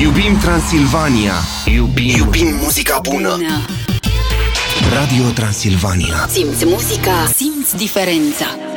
Iubim Transilvania. Iubim muzica bună. Radio Transilvania. Simți muzica, simți diferența.